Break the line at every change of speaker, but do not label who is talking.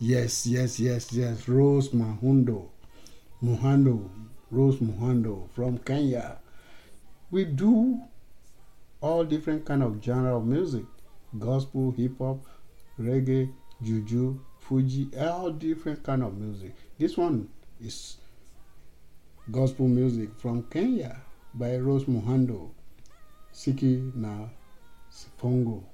Yes. Rose Rose Muhando from Kenya. We do all different kind of genre of music: gospel, hip hop, reggae, juju, Fuji, all different kind of music. This one is gospel music from Kenya by Rose Muhando, Siki na Sifongo.